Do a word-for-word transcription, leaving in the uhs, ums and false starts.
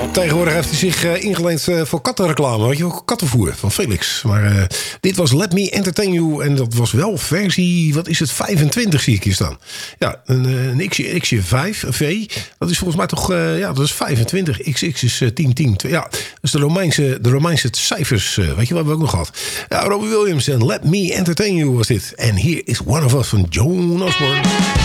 Tegenwoordig heeft hij zich uh, ingeleend uh, voor kattenreclame. Weet je wel, kattenvoer van Felix. Maar uh, dit was Let Me Entertain You. En dat was wel versie, wat is het, vijfentwintig zie ik hier staan. Ja, een, een X'je, X'je vijf, een V. Dat is volgens mij toch, uh, ja, dat is vijfentwintig. X X is uh, tien, tien. Ja, dat is de Romeinse, de Romeinse cijfers. Uh, weet je wat we ook nog gehad? Ja, Robbie Williams en Let Me Entertain You was dit. En hier is One of Us van Joan Osborne.